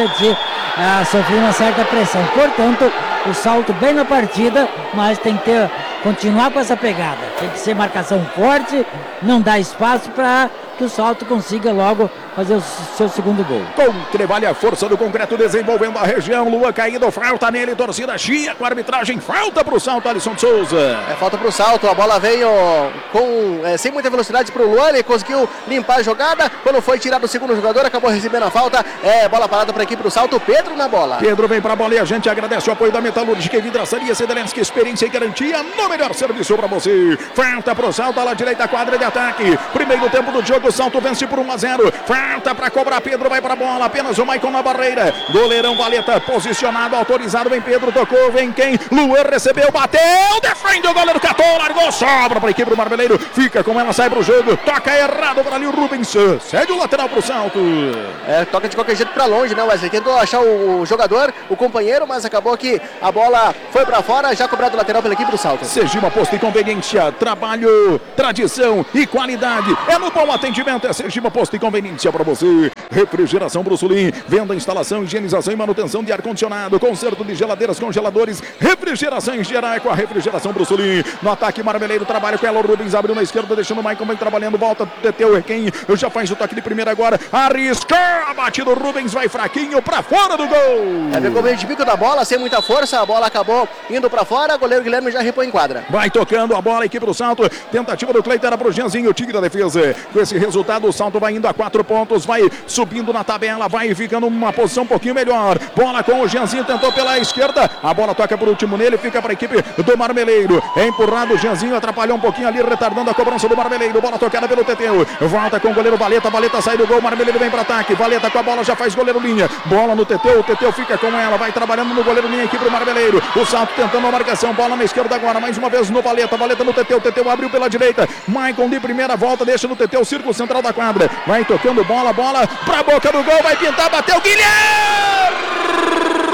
ah, sofreu uma certa pressão. Portanto, o salto bem na partida, mas tem que ter, continuar com essa pegada. Tem que ser marcação forte, não dá espaço para que o salto consiga logo fazer o seu segundo gol. Trabalha a força do concreto, desenvolvendo a região. Lua caído, falta nele, torcida chia com a arbitragem, falta pro salto, Alisson Souza. É falta pro salto, a bola veio com, é, sem muita velocidade pro Luan, ele conseguiu limpar a jogada, quando foi tirado o segundo jogador, acabou recebendo a falta, é bola parada para aqui pro salto, Pedro na bola. Pedro vem pra bola e a gente agradece o apoio da Metalúrgica e Vidraçaria Sedelenski, experiência e garantia no melhor serviço pra você. Falta pro salto, à direita, quadra de ataque, primeiro tempo do jogo, o salto vence por um a zero, falta pra cobrar, Pedro vai pra bola, apenas o Maicon na barreira, goleirão Valeta posicionado, autorizado, vem Pedro, tocou, vem quem? Luan recebeu, bateu, defende o goleiro, catou, largou, sobra pra equipe do Marmeleiro, fica com ela, sai pro jogo, toca errado pra ali o Rubens, cede o lateral pro salto. É, toca de qualquer jeito pra longe, né, Wesley? Tentou achar o jogador, o companheiro, mas acabou que a bola foi pra fora, já cobrado lateral pela equipe do salto. Sergipe Posto e Conveniência, trabalho, tradição e qualidade, é no bom atendimento, é Sergipe Posto e Conveniência pra você. Refrigeração Brussolin, venda, instalação, higienização e manutenção de ar-condicionado, conserto de geladeiras, congeladores, refrigeração em geral é com a Refrigeração Brussolin. No ataque, Marmeleiro trabalha com ela, o Rubens abriu na esquerda, deixando o Maicon bem trabalhando, volta, deteu quem já faz o toque de primeira agora, arriscou, a batida, o Rubens vai fraquinho pra fora do gol. É, pegou meio de bico da bola, sem muita força, a bola acabou indo pra fora, o goleiro Guilherme já repõe em quadra. Vai tocando a bola, equipe do salto, tentativa do Cleiton era pro Jeanzinho, o tigre da defesa. Com esse resultado, o salto vai indo a quatro pontos, vai subindo na tabela, vai ficando numa posição um pouquinho melhor. Bola com o Jeanzinho, tentou pela esquerda, a bola toca por último nele, fica para a equipe do Marmeleiro. É empurrado o Jeanzinho, atrapalhou um pouquinho ali, retardando a cobrança do Marmeleiro. Bola tocada pelo Teteu, volta com o goleiro Valeta, Valeta sai do gol, Marmeleiro vem para ataque, Valeta com a bola, já faz goleiro linha. Bola no Teteu, o Teteu fica com ela, vai trabalhando no goleiro linha, equipe do Marmeleiro. O salto tentando a marcação, bola na esquerda agora, mais uma vez no Valeta, Valeta no Teteu, Teteu abriu pela direita, Maicon de primeira volta, deixa no Teteu, círculo central da quadra, vai tocando bola, bola pra boca do gol, vai pintar, bateu, Guilherme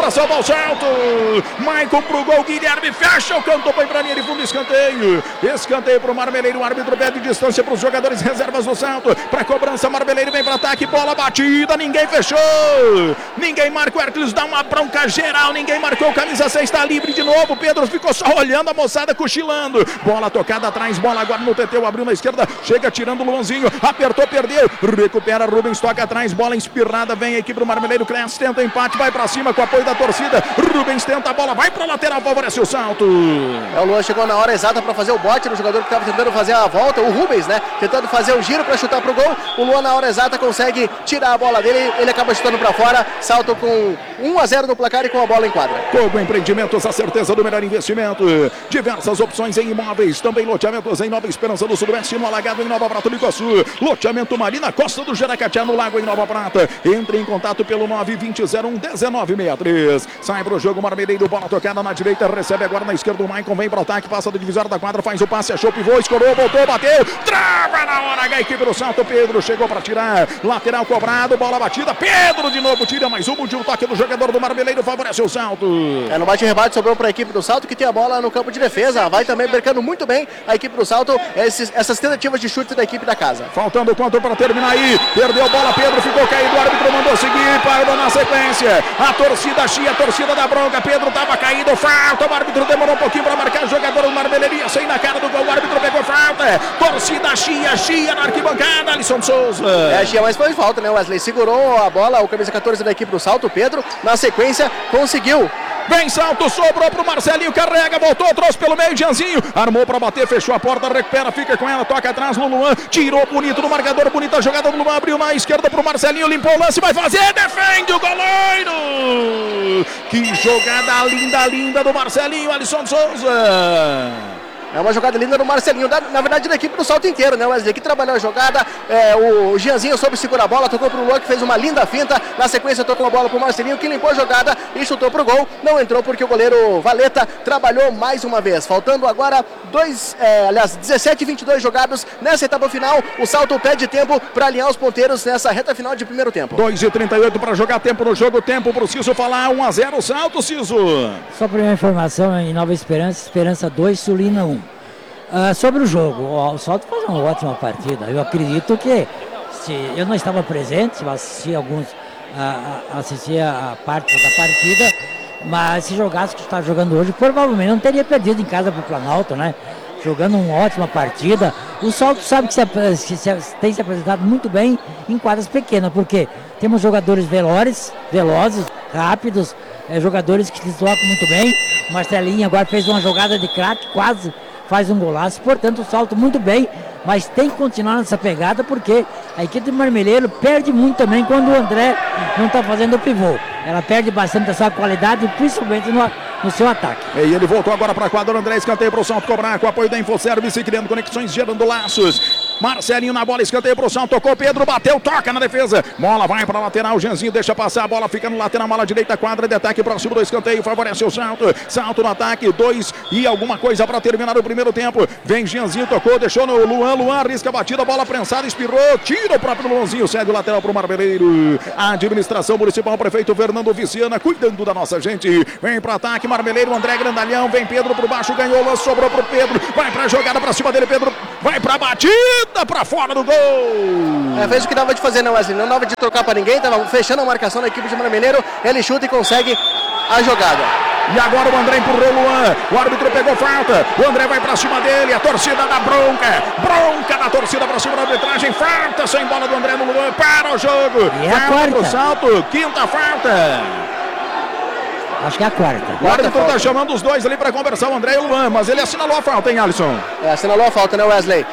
pra salvar o salto. Maicon pro gol, Guilherme fecha o canto, põe pra linha de fundo, escanteio. Escanteio pro Marmeleiro, o árbitro pede distância pros jogadores reservas do salto. Pra cobrança, Marmeleiro vem pra ataque, bola batida, ninguém fechou. Ninguém marca, o Hercules dá uma bronca geral, ninguém marcou, camisa seis está livre de novo. Pedro ficou só olhando a moçada cochilando. Bola tocada atrás, bola agora no T T, abriu na esquerda, chega tirando o Luanzinho, apertou, perdeu, recupera Rubens, toca atrás, bola inspirada, vem a equipe do Marmeleiro, cresce, tenta empate, vai pra cima com o apoio da torcida. Rubens tenta a bola, vai pra lateral, favorece o salto. É, o Luan chegou na hora exata para fazer o bote no jogador que estava tentando fazer a volta, o Rubens, né? Tentando fazer o giro para chutar pro gol. O Luan na hora exata consegue tirar a bola dele, ele acaba chutando para fora, salto com um a zero no placar e com a bola em quadra. Kogo Empreendimentos, a certeza do melhor investimento. Diversas opções em imóveis, também loteamentos em Nova Esperança do Sudoeste, no Alagado em Nova Prata do Iguaçu. Loteamento Marina Costa do Jeracatiá, no Lago em Nova Prata. Entre em contato pelo nove dois zero um um nove seis três. Sai pro jogo, Marmeleiro, bola tocada na direita, recebe agora na esquerda o Maicon, vem pro ataque, passa do divisório da quadra, faz o passe, achou o pivô, escorou, voltou, bateu, trava na hora, a equipe do salto, Pedro chegou para tirar, lateral cobrado, bola batida, Pedro de novo tira, mais um último toque do jogador do Marmeleiro, favorece o salto. É, no bate-rebate sobrou para a equipe do salto, que tem a bola no campo de defesa, vai também marcando muito bem a equipe do salto, esses, essas tentativas de chute da equipe da casa. Faltando quanto para terminar aí, perdeu a bola, Pedro ficou caído, o árbitro mandou seguir, parou na sequência, a torcida chia, a torcida da bronca, Pedro estava caído, falta, o árbitro demorou um pouquinho para marcar, o jogador do Marmeleiro ia sair na cara do gol, o árbitro pegou falta, torcida chia, chia na arquibancada, Alisson Souza. É, chia, mas foi falta, né, Wesley? Segurou a bola, o camisa quatorze da equipe do salto, Pedro, na sequência, conseguiu. Vem salto, sobrou pro Marcelinho, carrega, voltou, trouxe pelo meio, Janzinho, armou pra bater, fechou a porta, recupera, fica com ela, toca atrás no Luan, tirou bonito no marcador, bonita jogada do Luan, abriu na esquerda pro Marcelinho, limpou o lance, vai fazer, defende o goleiro! Que jogada linda, linda do Marcelinho, Alisson Souza! É uma jogada linda do Marcelinho, na, na verdade da equipe do salto inteiro, né, Wesley? Que trabalhou a jogada, é, o Gianzinho soube segurar a bola, tocou pro Luan, que fez uma linda finta, na sequência tocou a bola pro Marcelinho, que limpou a jogada e chutou pro gol, não entrou porque o goleiro Valeta trabalhou mais uma vez, faltando agora dois, é, aliás, dezessete e vinte e dois jogados nessa etapa final, o salto pede tempo para alinhar os ponteiros nessa reta final de primeiro tempo. dois e trinta e oito para jogar, tempo no jogo, tempo pro Ciso falar, um a zero, salto, Ciso. Só para uma informação, em Nova Esperança, Esperança dois, Sulina um. Uh, sobre o jogo, o Salto faz uma ótima partida. Eu acredito que, se eu não estava presente, eu assisti alguns, uh, assisti a parte da partida, mas se jogasse o que está jogando hoje, provavelmente não teria perdido em casa para o Planalto, né? Jogando uma ótima partida. O Salto sabe que se, se, se, tem se apresentado muito bem em quadras pequenas, porque temos jogadores velozes, velozes, rápidos, é, jogadores que se deslocam muito bem. O Marcelinho agora fez uma jogada de craque, quase faz um golaço, portanto o Salto muito bem, mas tem que continuar nessa pegada, porque a equipe do Marmeleiro perde muito também quando o André não está fazendo o pivô. Ela perde bastante a sua qualidade, principalmente no, no seu ataque. E ele voltou agora para a quadra, o André escanteio para o Salto cobrar, com o apoio da Infoservice, criando conexões, gerando laços. Marcelinho na bola, escanteio para o Salto, tocou, Pedro bateu, toca na defesa, bola vai para a lateral, Janzinho deixa passar, a bola fica no lateral, mala direita, quadra de ataque, próximo do escanteio, favorece o Salto, Salto no ataque, dois e alguma coisa para terminar o primeiro tempo, vem Janzinho, tocou, deixou no Luan, Luan arrisca a batida, bola prensada, espirrou, tira o próprio Luanzinho, cede o lateral para o Marmeleiro, administração municipal, prefeito Fernando Viciana, cuidando da nossa gente, vem para ataque, Marmeleiro, André Grandalhão, vem Pedro por baixo, ganhou o lance, sobrou pro Pedro, vai para a jogada para cima dele, Pedro, vai para a batida, para fora do gol. É, fez o que dava de fazer, né, Wesley? Não dava de trocar para ninguém, tava fechando a marcação da equipe de Marmeleiro, ele chuta e consegue a jogada. E agora o André empurrou o Luan, o árbitro pegou falta, o André vai pra cima dele, a torcida da bronca, bronca da torcida pra cima da arbitragem, falta sem bola do André no Luan, para o jogo, e a falta quarta pro Salto, quinta falta. Acho que é a quarta. O árbitro está chamando os dois ali para conversar, o André e o Luan, mas ele assinalou a falta, hein, Alisson? É, assinalou a falta, né, Wesley?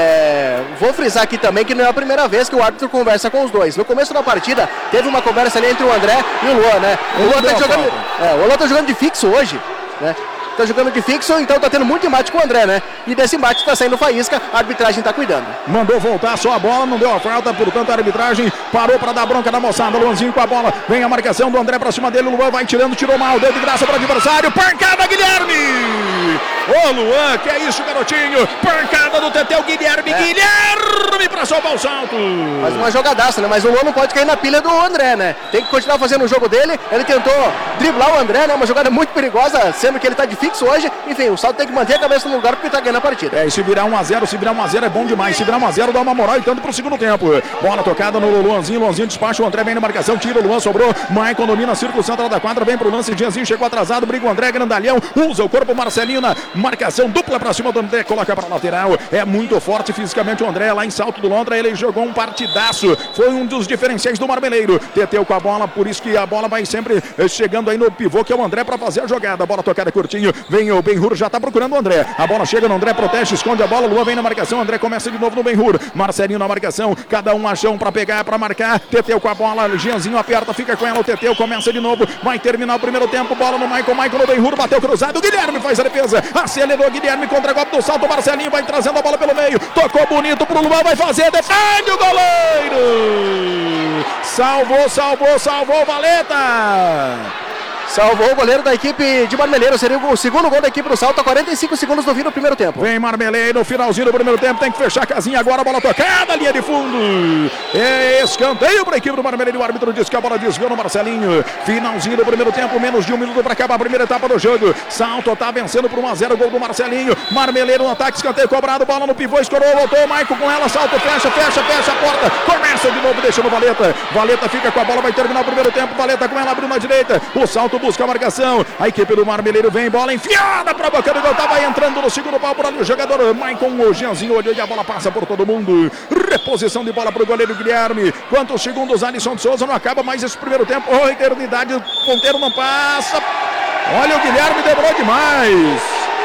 É, vou frisar aqui também que não é a primeira vez que o árbitro conversa com os dois. No começo da partida, teve uma conversa ali entre o André e o Luan, né? O Luan tá jogando, é, o Luan tá jogando de fixo hoje, né? Tá jogando de fixo, então tá tendo muito embate com o André, né? E desse embate tá saindo faísca, a arbitragem tá cuidando. Mandou voltar só a bola, não deu a falta, portanto a arbitragem parou para dar bronca na moçada. Luanzinho com a bola, vem a marcação do André pra cima dele, o Luan vai tirando, tirou mal, deu de graça para o adversário, pancada, Guilherme! Ô Luan, que é isso, garotinho? Pancada do Teteu, Guilherme, é. Guilherme pra salvar o salto. Faz uma jogadaça, né? Mas o Luan não pode cair na pilha do André, né? Tem que continuar fazendo o jogo dele. Ele tentou driblar o André, né? Uma jogada muito perigosa, sendo que ele tá de fixo hoje. Enfim, o salto tem que manter a cabeça no lugar porque tá ganhando a partida. É, e se virar um a zero, se virar um a zero é bom demais. Se virar um a zero dá uma moral e tanto pro segundo tempo. Bola tocada no Luanzinho, Luanzinho despacha, o André vem na marcação, tira o Luan, sobrou. Maicon domina, círculo central da quadra, vem pro lance, Diazinho chegou atrasado, briga o André, grandalhão, usa o corpo, Marcelinho na marcação dupla pra cima do André, coloca pra lateral. É muito forte fisicamente o André, lá em Salto do Londra, ele jogou um partidaço. Foi um dos diferenciais do Marmeleiro. Teteu com a bola, por isso que a bola vai sempre chegando aí no pivô, que é o André, pra fazer a jogada. A bola tocada curtinho, vem o Ben-Hur, já tá procurando o André. A bola chega no André, protege, esconde a bola, Luan vem na marcação, André começa de novo no Ben-Hur. Marcelinho na marcação, cada um acham pra pegar, pra marcar. Teteu com a bola, Jeanzinho aperta, fica com ela, o Teteu começa de novo, vai terminar o primeiro tempo, bola no Maicon, Maicon no Ben-Hur, bateu cruzado, Guilherme faz a defesa, acelerou Guilherme contra golpe do salto, Marcelinho vai trazendo a bola pelo meio, tocou bonito pro Luan, vai fazer, defende o goleiro! Salvou, salvou, salvou, Valeta! Salvou o goleiro da equipe de Marmeleiro. Seria o segundo gol da equipe do Salto a quarenta e cinco segundos do fim do primeiro tempo. Vem Marmeleiro, finalzinho do primeiro tempo. Tem que fechar a casinha agora. A bola tocada, linha de fundo. É escanteio para a equipe do Marmeleiro. O árbitro diz que a bola desviou no Marcelinho. Finalzinho do primeiro tempo. Menos de um minuto para acabar a primeira etapa do jogo. Salto está vencendo por um a zero. Gol do Marcelinho. Marmeleiro no ataque. Escanteio cobrado. Bola no pivô. Escorou. Voltou o Maicon com ela. Salto. Fecha, fecha, fecha a porta. Começa de novo. Deixa no Valeta. Valeta fica com a bola. Vai terminar o primeiro tempo. Valeta com ela. Abriu na direita. O Salto busca a marcação, a equipe do Marmeleiro vem, bola enfiada para a boca do gol, tava entrando no segundo pau por ali o jogador Maicon, o Jeanzinho olhou e a bola passa por todo mundo, reposição de bola para o goleiro Guilherme. Quantos segundos Alisson de Souza, não acaba mais esse primeiro tempo, oh, eternidade, o ponteiro não passa, olha o Guilherme, demorou demais.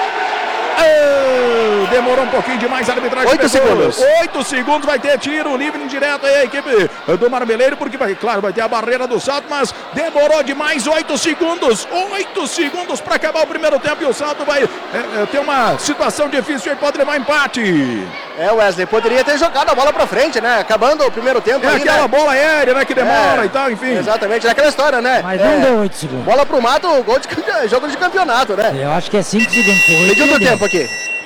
Oh, demorou um pouquinho demais a arbitragem. Oito segundos. Oito segundos, vai ter tiro livre indireto aí a equipe do Marmeleiro, porque vai, claro, vai ter a barreira do salto, mas demorou demais. Oito segundos. Oito segundos para acabar o primeiro tempo e o salto vai é, é, ter uma situação difícil e pode levar empate. É, Wesley, poderia ter jogado a bola pra frente, né? Acabando o primeiro tempo. É aí, aquela né? bola aérea, né? Que demora é, e tal, enfim. Exatamente, é aquela história, né? Mas é, não deu oito segundos. Bola pro mato, gol de campe... jogo de campeonato, né? Eu acho que é cinco segundos. Pediu do tempo aqui.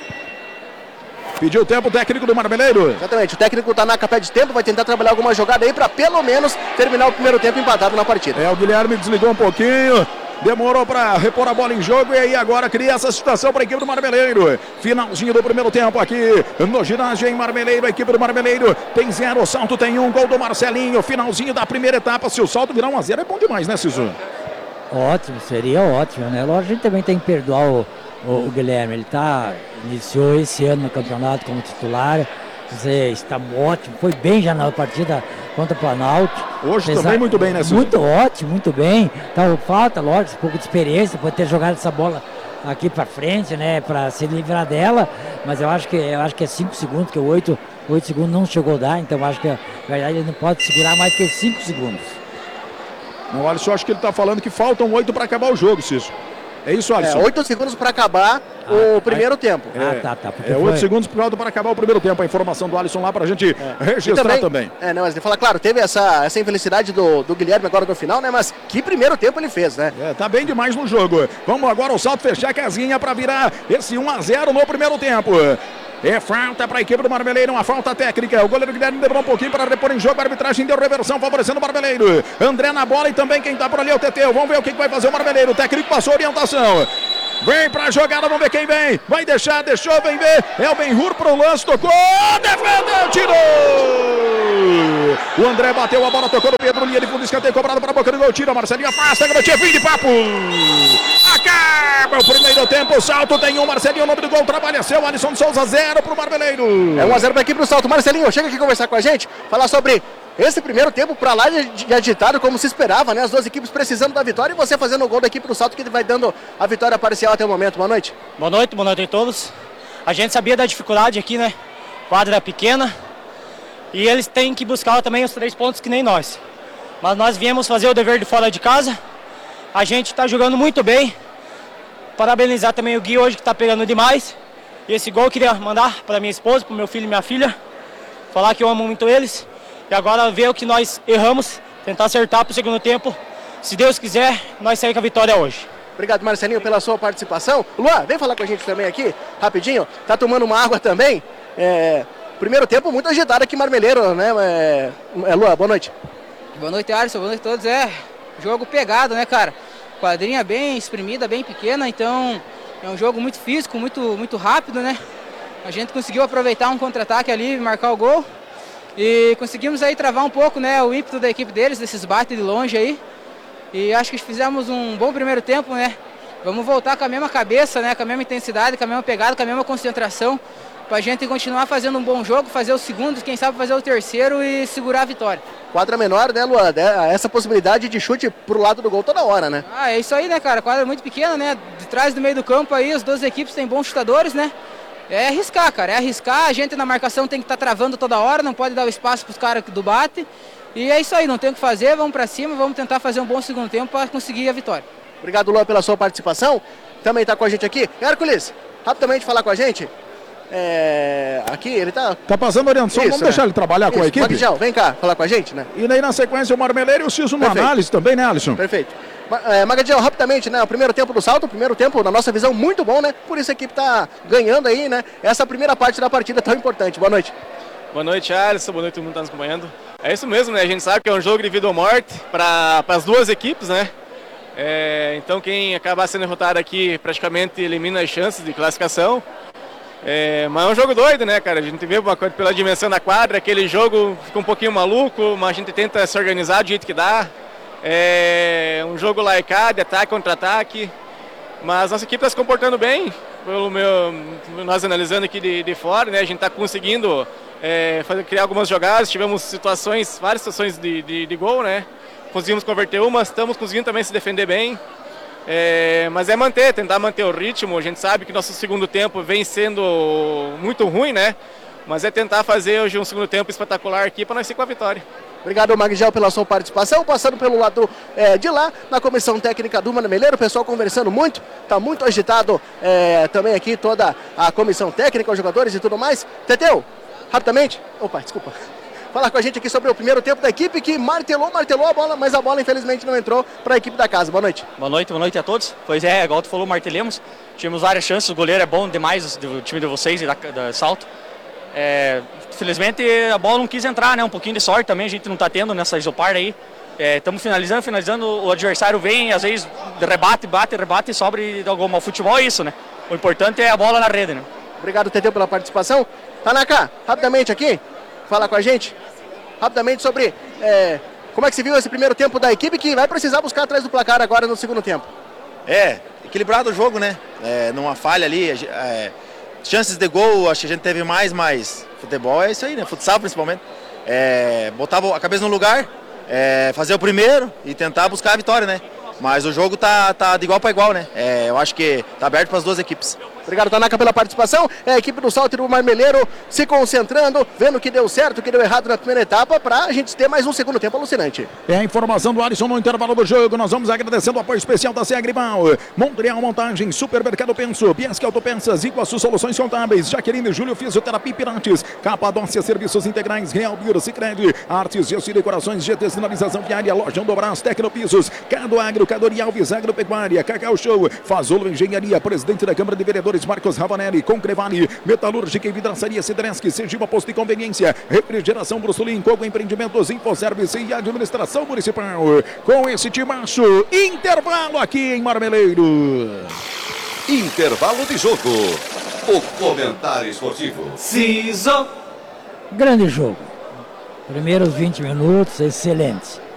Pediu o tempo o técnico do Marmeleiro. Exatamente, o técnico tá na capé de tempo, vai tentar trabalhar alguma jogada aí pra pelo menos terminar o primeiro tempo empatado na partida. É, o Guilherme desligou um pouquinho. Demorou para repor a bola em jogo e aí agora cria essa situação para a equipe do Marmeleiro. Finalzinho do primeiro tempo aqui no ginásio em Marmeleiro. A equipe do Marmeleiro tem zero, o salto tem um, gol do Marcelinho. Finalzinho da primeira etapa. Se o salto virar um a zero é bom demais, né, Cisu? Ótimo, seria ótimo, né? Lógico, a gente também tem que perdoar o, o, o Guilherme. Ele tá, iniciou esse ano no campeonato como titular. Você está ótimo, foi bem já na partida contra o Planalto. Hoje Apesar, também muito bem, né, Silvio? Muito ótimo, muito bem. Então falta, lógico, um pouco de experiência, pode ter jogado essa bola aqui para frente, né, para se livrar dela. Mas eu acho que eu acho que é cinco segundos, que oito segundos não chegou a dar. Então eu acho que na verdade ele não pode segurar mais que cinco segundos. Não, olha só, acho que ele está falando que faltam oito para acabar o jogo, Cício. É isso, Alisson? É, oito segundos para acabar ah, o primeiro aí, tempo. Ah, é, tá, tá. É oito segundos para acabar o primeiro tempo. A informação do Alisson lá para a gente é. registrar também, também. É, não, mas ele fala, claro, teve essa, essa infelicidade do, do Guilherme agora no final, né? Mas que primeiro tempo ele fez, né? É, tá bem demais no jogo. Vamos agora o salto, fechar a casinha para virar esse um a zero no primeiro tempo. É falta para a equipe do Marmeleiro, uma falta técnica. O goleiro Guilherme demorou um pouquinho para repor em jogo. A arbitragem deu reversão, favorecendo o Marmeleiro. André na bola e também quem tá por ali é o Teteu. Vamos ver o que vai fazer o Marmeleiro. O técnico passou a orientação. Vem pra jogada, vamos ver quem vem. Vai deixar, deixou, vem ver. É o Ben-Hur pro lance, tocou, defendeu, tirou. O André bateu a bola, tocou no Pedro, linha de fundo, escanteio cobrado para a boca do gol. Tira, Marcelinho afasta, garotinha, fim de papo. Acaba o primeiro tempo, o salto tem um, Marcelinho, o nome do gol, trabalha seu, Alisson de Souza, zero pro Marmeleiro. É um a zero para a equipe do salto. Marcelinho, chega aqui conversar com a gente, falar sobre esse primeiro tempo para lá de agitado, como se esperava, né? As duas equipes precisando da vitória e você fazendo o gol da equipe do salto que vai dando a vitória parcial até o momento. Boa noite. Boa noite, boa noite a todos. A gente sabia da dificuldade aqui, né? Quadra pequena. E eles têm que buscar também os três pontos que nem nós. Mas nós viemos fazer o dever de fora de casa. A gente está jogando muito bem. Parabenizar também o Gui hoje que está pegando demais. E esse gol eu queria mandar para minha esposa, para meu filho e minha filha. Falar que eu amo muito eles. E agora ver o que nós erramos, tentar acertar para o segundo tempo. Se Deus quiser, nós saímos com a vitória hoje. Obrigado, Marcelinho, pela sua participação. Luan, vem falar com a gente também aqui, rapidinho. Tá tomando uma água também. É, primeiro tempo muito agitado aqui em Marmeleiro, né? É, é, Luan, boa noite. Boa noite, Alisson. Boa noite a todos. É, jogo pegado, né, cara? Quadrinha bem espremida, bem pequena, então é um jogo muito físico, muito, muito rápido, né? A gente conseguiu aproveitar um contra-ataque ali e marcar o gol. E conseguimos aí travar um pouco, né, o ímpeto da equipe deles, desses bates de longe aí. E acho que fizemos um bom primeiro tempo, né? Vamos voltar com a mesma cabeça, né? Com a mesma intensidade, com a mesma pegada, com a mesma concentração. Pra gente continuar fazendo um bom jogo, fazer o segundo, quem sabe fazer o terceiro e segurar a vitória. Quadra menor, né, Luan? Essa possibilidade de chute pro lado do gol toda hora, né? Ah, é isso aí, né, cara? Quadra muito pequena, né? De trás do meio do campo aí, as duas equipes têm bons chutadores, né? É arriscar, cara, é arriscar. A gente na marcação tem que estar tá travando toda hora, não pode dar o espaço pros caras do bate. E é isso aí, não tem o que fazer, vamos pra cima, vamos tentar fazer um bom segundo tempo para conseguir a vitória. Obrigado, Luan, pela sua participação. Também está com a gente aqui. Hércules, rapidamente falar com a gente. É... Aqui, ele tá... Tá passando orientação, Isso, vamos né? deixar ele trabalhar Isso, com a equipe? Maguijal, vem cá falar com a gente, né? E daí na sequência o Marmeleiro e o Ciso no análise também, né, Alisson? Perfeito. É, Maguijal, rapidamente, né? O primeiro tempo do salto, o primeiro tempo, na nossa visão, muito bom, né? Por isso a equipe tá ganhando aí, né? Essa primeira parte da partida tão importante. Boa noite. Boa noite, Alisson. Boa noite, todo mundo que está nos acompanhando. É isso mesmo, né? A gente sabe que é um jogo de vida ou morte para as duas equipes, né? É, então quem acabar sendo derrotado aqui praticamente elimina as chances de classificação. É, mas é um jogo doido, né, cara? A gente vê uma coisa pela dimensão da quadra, aquele jogo fica um pouquinho maluco, mas a gente tenta se organizar do jeito que dá. É um jogo laicado, ataque contra ataque. Mas nossa equipe está se comportando bem, pelo meu, nós analisando aqui de, de fora, né? A gente está conseguindo é, fazer, criar algumas jogadas, tivemos situações, várias situações de, de, de gol, né? Conseguimos converter umas, estamos conseguindo também se defender bem. É, mas é manter, tentar manter o ritmo. A gente sabe que nosso segundo tempo vem sendo muito ruim, né? Mas é tentar fazer hoje um segundo tempo espetacular aqui para nós ir com a vitória. Obrigado, Maguijal, pela sua participação. Passando pelo lado é, de lá, na comissão técnica do Marmeleiro, o pessoal conversando muito, está muito agitado é, também aqui toda a comissão técnica, os jogadores e tudo mais. Teteu, rapidamente, opa, desculpa, falar com a gente aqui sobre o primeiro tempo da equipe que martelou, martelou a bola, mas a bola infelizmente não entrou para a equipe da casa. Boa noite. Boa noite, boa noite a todos. Pois é, igual tu falou, martelemos, tivemos várias chances, o goleiro é bom demais do time de vocês e da, da Salto. É, infelizmente a bola não quis entrar, né? Um pouquinho de sorte também a gente não está tendo nessa isopar aí. Estamos é, finalizando, finalizando, o adversário vem, às vezes rebate, bate, rebate e sobra e dá gol. Mas o futebol é isso, né? O importante é a bola na rede, né? Obrigado, Teteu, pela participação. Tanaka, rapidamente aqui, fala com a gente, rapidamente sobre é, como é que se viu esse primeiro tempo da equipe que vai precisar buscar atrás do placar agora no segundo tempo. É, equilibrado o jogo, né? É, numa falha ali, é, chances de gol, acho que a gente teve mais, mas futebol é isso aí, né? Futsal principalmente. É, botar a cabeça no lugar, é, fazer o primeiro e tentar buscar a vitória, né? Mas o jogo tá, tá de igual para igual, né? É, eu acho que tá aberto para as duas equipes. Obrigado, Tanaka, pela participação. É a equipe do Salto e do Marmeleiro se concentrando, vendo o que deu certo, o que deu errado na primeira etapa, para a gente ter mais um segundo tempo alucinante. É a informação do Alisson no intervalo do jogo. Nós vamos agradecendo o apoio especial da C E Agribal, Montreal Montagem, Supermercado Penso, Piasque Autopeças, Iguaçu Soluções Contábeis, Jaqueline e Júlio Fisioterapia Pilates, Capadócia Serviços Integrais, Real Biro Sicredi, Artes, Gesso e Decorações, G T Sinalização Viária, Lojão do Brás, Tecnopisos, Cado Agro, Cadori Alves, Agropecuária, Cacau Show, Fazolo Engenharia, Presidente da Câmara de Vereadores Marcos Ravanelli, Concrevale, Metalúrgica e Vidraçaria Sidreski, Sergipa Posto e Conveniência, Refrigeração Brussolin, Cogo Empreendimentos, Infoservice e Administração Municipal. Com esse timaço, intervalo aqui em Marmeleiro. Intervalo de jogo. O comentário esportivo. Ciso. Grande jogo. Primeiros vinte minutos, excelente.